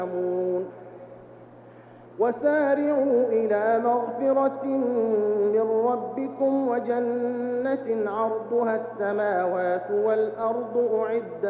وسارعوا إلى مغفرة من ربكم وجنة عرضها السماوات والأرض أعدت